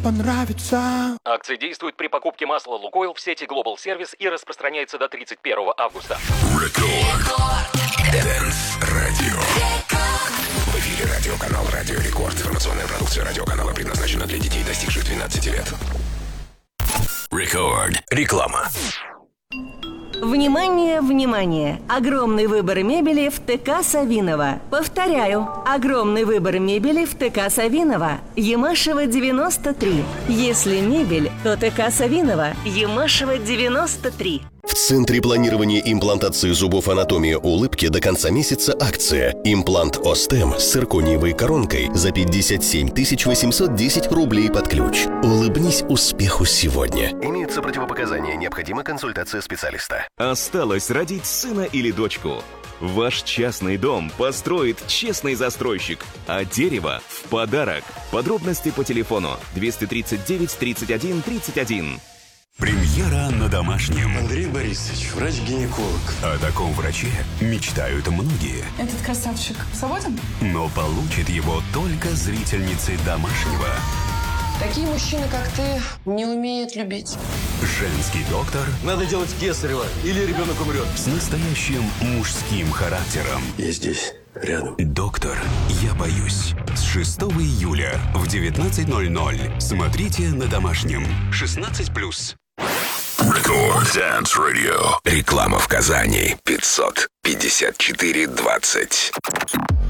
понравится. Акция действует при покупке масла «Лукойл» в сети Global Service и распространяется до 31 августа. Рекорд. Dance Radio. В эфире радиоканал «Радио Рекорд». Информационная продукция радиоканала предназначена для детей, достигших 12 лет. Рекорд. Реклама. Внимание, внимание! Огромный выбор мебели в ТК «Савиново». Повторяю, огромный выбор мебели в ТК «Савиново». Ямашева, 93. Если мебель, то ТК «Савиново». Ямашева, 93. В Центре планирования и имплантации зубов «Анатомия улыбки» до конца месяца акция. Имплант Остем с циркониевой коронкой за 57 810 рублей под ключ. Улыбнись успеху сегодня. Имеются противопоказания, необходима консультация специалиста. Осталось родить сына или дочку. Ваш частный дом построит честный застройщик, а дерево в подарок. Подробности по телефону 239 31 31. Премьера на домашнем. Андрей Борисович, врач-гинеколог. О таком враче мечтают многие. Этот красавчик свободен? Но получит его только зрительницы домашнего. Такие мужчины, как ты, не умеют любить. Женский доктор. Надо делать кесарево, или ребенок умрет. С настоящим мужским характером. Я здесь, рядом. Доктор, я боюсь. С 6 июля в 19:00. Смотрите на домашнем. 16+. Рекорд Dance Radio. Реклама в Казани. 554-20.